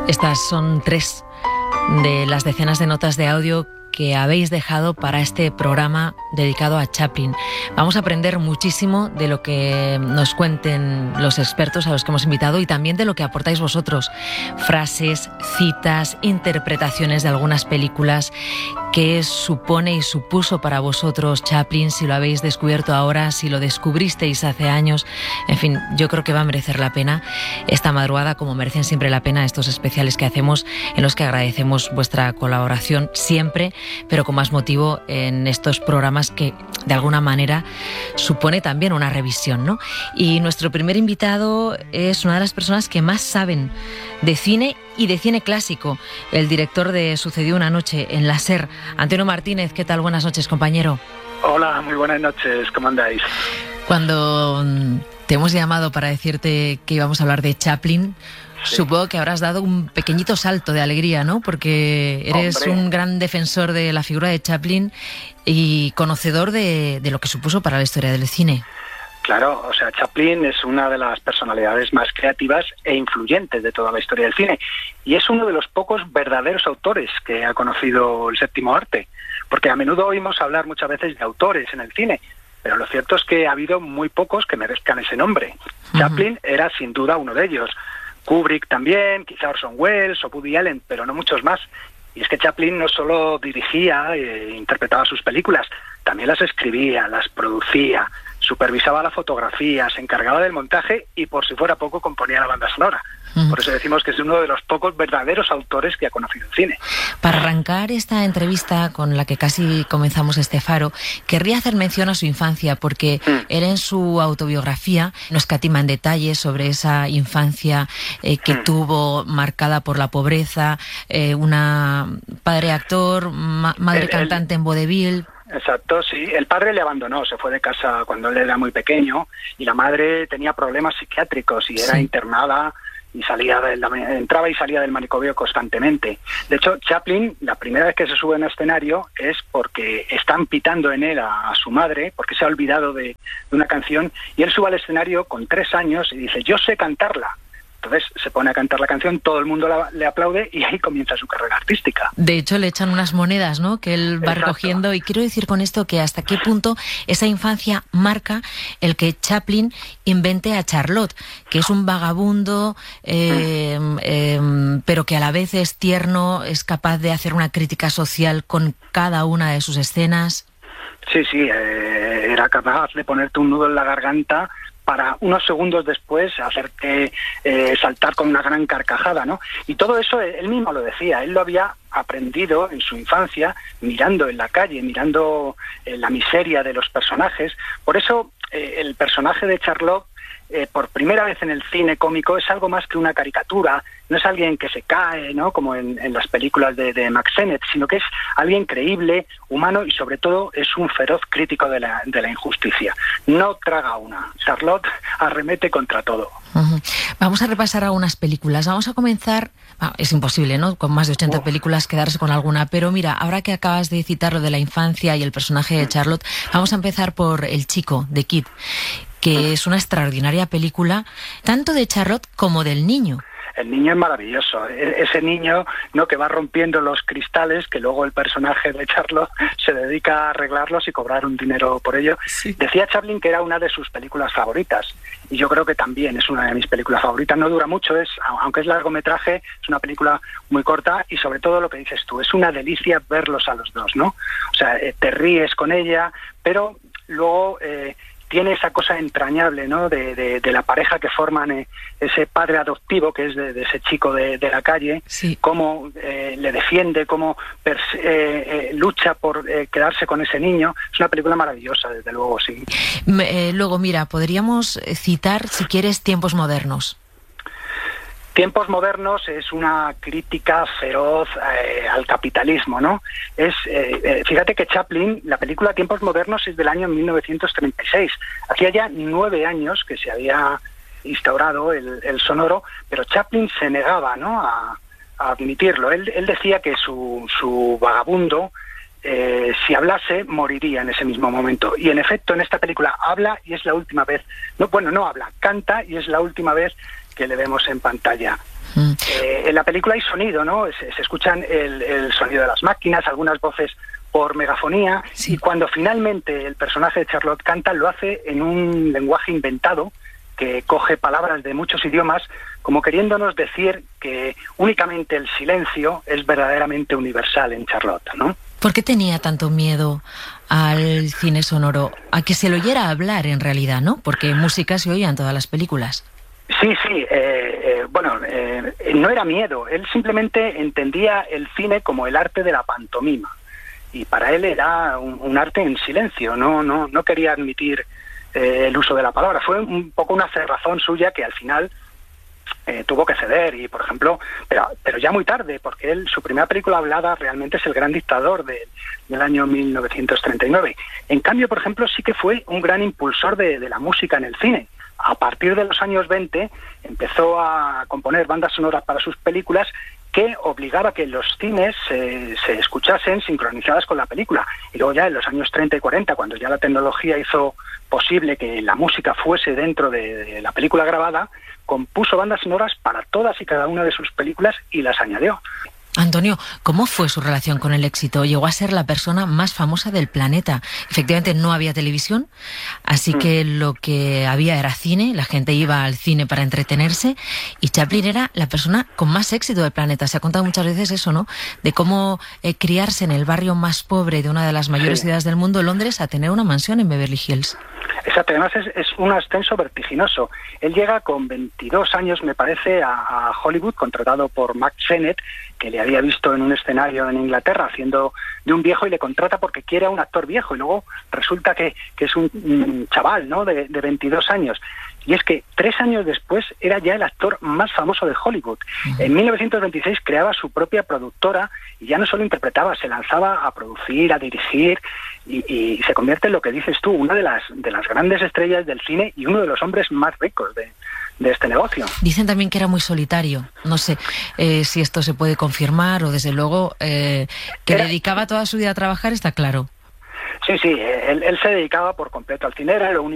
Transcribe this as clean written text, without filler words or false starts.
Estas son 3 de las decenas de notas de audio que habéis dejado para este programa dedicado a Chaplin. Vamos a aprender muchísimo de lo que nos cuenten los expertos a los que hemos invitado y también de lo que aportáis vosotros. Frases, citas, interpretaciones de algunas películas. ¿Qué supone y supuso para vosotros Chaplin? Si lo habéis descubierto ahora, si lo descubristeis hace años. En fin, yo creo que va a merecer la pena esta madrugada, como merecen siempre la pena estos especiales que hacemos, en los que agradecemos vuestra colaboración siempre, pero con más motivo en estos programas que de alguna manera supone también una revisión, ¿no? Y nuestro primer invitado es una de las personas que más saben de cine y de cine clásico, el director de Sucedió una noche en la SER, Antonio Martínez. ¿Qué tal? Buenas noches, compañero. Hola, muy buenas noches, ¿cómo andáis? Cuando te hemos llamado para decirte que íbamos a hablar de Chaplin, sí, supongo que habrás dado un pequeñito salto de alegría, ¿no? Porque eres un gran defensor de la figura de Chaplin y conocedor de lo que supuso para la historia del cine. Claro, o sea, Chaplin es una de las personalidades más creativas e influyentes de toda la historia del cine y es uno de los pocos verdaderos autores que ha conocido el séptimo arte, porque a menudo oímos hablar muchas veces de autores en el cine, pero lo cierto es que ha habido muy pocos que merezcan ese nombre. Chaplin era sin duda uno de ellos. Kubrick también, quizá Orson Welles o Woody Allen, pero no muchos más. Y es que Chaplin no solo dirigía e interpretaba sus películas, también las escribía, las producía, supervisaba la fotografía, se encargaba del montaje y, por si fuera poco, componía la banda sonora. Por eso decimos que es uno de los pocos verdaderos autores que ha conocido el cine. Para arrancar esta entrevista con la que casi comenzamos este faro, querría hacer mención a su infancia, porque él en su autobiografía nos escatima en detalles sobre esa infancia que tuvo marcada por la pobreza, una padre actor, madre cantante en vodevil. Exacto, sí. El padre le abandonó, se fue de casa cuando él era muy pequeño y la madre tenía problemas psiquiátricos y era internada y entraba y salía del manicomio constantemente. De hecho, Chaplin, la primera vez que se sube en escenario es porque están pitando en él a su madre, porque se ha olvidado de una canción, y él sube al escenario con 3 años y dice, yo sé cantarla. Entonces se pone a cantar la canción, todo el mundo le aplaude y ahí comienza su carrera artística. De hecho, le echan unas monedas, ¿no?, que él va recogiendo. Y quiero decir con esto que hasta qué punto esa infancia marca el que Chaplin invente a Charlot, que es un vagabundo, pero que a la vez es tierno, es capaz de hacer una crítica social con cada una de sus escenas. Sí, era capaz de ponerte un nudo en la garganta para unos segundos después hacerte saltar con una gran carcajada, ¿no? Y todo eso él mismo lo decía, él lo había aprendido en su infancia, mirando en la calle, mirando la miseria de los personajes. Por eso el personaje de Charlot, por primera vez en el cine cómico, es algo más que una caricatura, no es alguien que se cae, ¿no?, como en las películas de Max Sennett, sino que es alguien creíble, humano y sobre todo es un feroz crítico de la injusticia. No traga una. Charlot arremete contra todo. Vamos a repasar algunas películas. Vamos a comenzar, es imposible, ¿no?, con más de 80 películas quedarse con alguna, pero mira, ahora que acabas de citar lo de la infancia y el personaje de Charlot, vamos a empezar por El chico, de Kid, que es una extraordinaria película, tanto de Charlot como del niño. El niño es maravilloso, ese niño, ¿no?, que va rompiendo los cristales, que luego el personaje de Charlot se dedica a arreglarlos y cobrar un dinero por ello. Sí. Decía Chaplin que era una de sus películas favoritas, y yo creo que también es una de mis películas favoritas. No dura mucho, aunque es largometraje, es una película muy corta, y sobre todo lo que dices tú, es una delicia verlos a los dos, ¿no? O sea, te ríes con ella, pero luego tiene esa cosa entrañable, ¿no?, de la pareja que forman, ese padre adoptivo que es de ese chico de la calle, sí, cómo le defiende, cómo lucha por quedarse con ese niño. Es una película maravillosa, desde luego, sí. Luego, mira, podríamos citar, si quieres, Tiempos modernos. Tiempos modernos es una crítica feroz al capitalismo, ¿no? Fíjate que Chaplin, la película Tiempos modernos es del año 1936. Hacía ya 9 años que se había instaurado el sonoro, pero Chaplin se negaba, ¿no?, a admitirlo. Él decía que su vagabundo, si hablase, moriría en ese mismo momento. Y en efecto, en esta película habla y es la última vez. No habla, canta y es la última vez que le vemos en pantalla. En la película hay sonido, ¿no? Se escuchan el sonido de las máquinas, algunas voces por megafonía, y cuando finalmente el personaje de Charlotte canta, lo hace en un lenguaje inventado que coge palabras de muchos idiomas, como queriéndonos decir que únicamente el silencio es verdaderamente universal en Charlotte, ¿no? ¿Por qué tenía tanto miedo al cine sonoro? A que se lo oyera hablar en realidad, ¿no? Porque música se oía en todas las películas. Sí, no era miedo, él simplemente entendía el cine como el arte de la pantomima, y para él era un arte en silencio, no quería admitir el uso de la palabra. Fue un poco una cerrazón suya que al final tuvo que ceder, y por ejemplo, pero ya muy tarde, porque su primera película hablada realmente es El Gran Dictador del año 1939. En cambio, por ejemplo, sí que fue un gran impulsor de la música en el cine. A partir de los años 20 empezó a componer bandas sonoras para sus películas que obligaba a que los cines se escuchasen sincronizadas con la película. Y luego ya en los años 30 y 40, cuando ya la tecnología hizo posible que la música fuese dentro de la película grabada, compuso bandas sonoras para todas y cada una de sus películas y las añadió. Antonio, ¿cómo fue su relación con el éxito? Llegó a ser la persona más famosa del planeta. Efectivamente no había televisión, así que lo que había era cine, la gente iba al cine para entretenerse, y Chaplin era la persona con más éxito del planeta. Se ha contado muchas veces eso, ¿no? De cómo criarse en el barrio más pobre de una de las mayores ciudades del mundo, Londres, a tener una mansión en Beverly Hills. Exacto, además es un ascenso vertiginoso. Él llega con 22 años, me parece, a Hollywood, contratado por Mack Sennett, que le había visto en un escenario en Inglaterra haciendo de un viejo, y le contrata porque quiere a un actor viejo, y luego resulta que es un chaval, ¿no?, de 22 años. Y es que 3 años después era ya el actor más famoso de Hollywood. En 1926 creaba su propia productora, y ya no solo interpretaba, se lanzaba a producir, a dirigir, y se convierte en lo que dices tú, una de las grandes estrellas del cine y uno de los hombres más ricos de este negocio. Dicen también que era muy solitario. No sé si esto se puede confirmar, o desde luego que dedicaba toda su vida a trabajar, está claro. Sí, él se dedicaba por completo al cine, era lo único